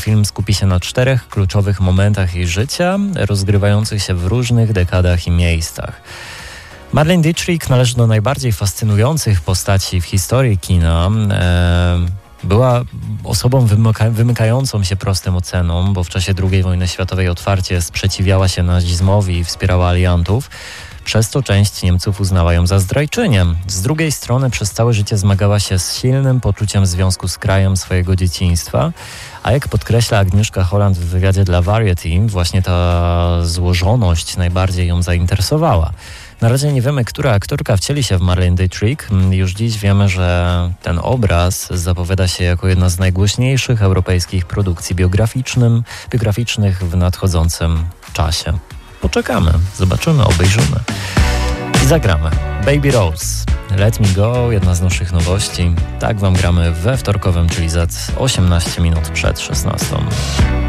film skupi się na 4 kluczowych momentach jej życia, rozgrywających się w różnych dekadach i miejscach. Marlene Dietrich należy do najbardziej fascynujących postaci w historii kina. Była osobą wymykającą się prostym ocenom, bo w czasie II wojny światowej otwarcie sprzeciwiała się nazizmowi i wspierała aliantów. Przez to część Niemców uznała ją za zdrajczynię. Z drugiej strony przez całe życie zmagała się z silnym poczuciem związku z krajem swojego dzieciństwa, a jak podkreśla Agnieszka Holland w wywiadzie dla Variety, właśnie ta złożoność najbardziej ją zainteresowała. Na razie nie wiemy, która aktorka wcieli się w Marlene Dietrich. Już dziś wiemy, że ten obraz zapowiada się jako jedna z najgłośniejszych europejskich produkcji biograficznych w nadchodzącym czasie. Poczekamy, zobaczymy, obejrzymy i zagramy. Baby Rose, Let Me Go, jedna z naszych nowości. Tak wam gramy we wtorkowym, czyli za 18 minut przed 16.